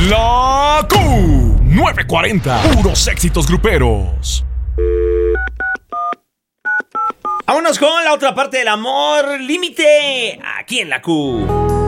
La Q940. Puros éxitos gruperos. Vámonos con la otra parte del amor. Límite. Aquí en la Q.